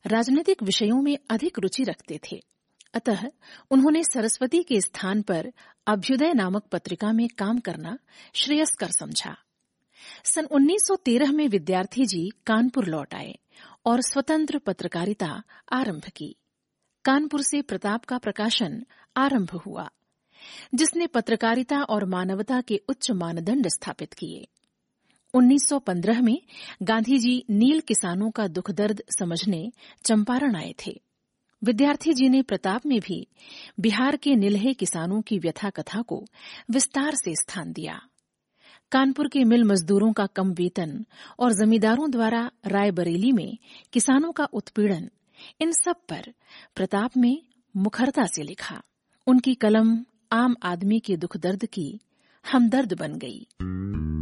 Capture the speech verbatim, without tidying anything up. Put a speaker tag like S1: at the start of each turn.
S1: राजनीतिक विषयों में अधिक रुचि रखते थे। अतः उन्होंने सरस्वती के स्थान पर अभ्युदय नामक पत्रिका में काम करना श्रेयस्कर समझा। सन उन्नीस सौ तेरह में विद्यार्थी जी कानपुर लौट आए और स्वतंत्र पत्रकारिता आरंभ की। कानपुर से प्रताप का प्रकाशन आरंभ हुआ, जिसने पत्रकारिता और मानवता के उच्च मानदंड स्थापित किए। उन्नीस सौ पंद्रह में गांधी जी नील किसानों का दुख दर्द समझने चंपारण आए थे। विद्यार्थी जी ने प्रताप में भी बिहार के निलहे किसानों की व्यथा कथा को विस्तार से स्थान दिया। कानपुर के मिल मजदूरों का कम वेतन और जमींदारों द्वारा रायबरेली में किसानों का उत्पीड़न, इन सब पर प्रताप में मुखरता से लिखा। उनकी कलम आम आदमी के दुख दर्द की हमदर्द बन गई।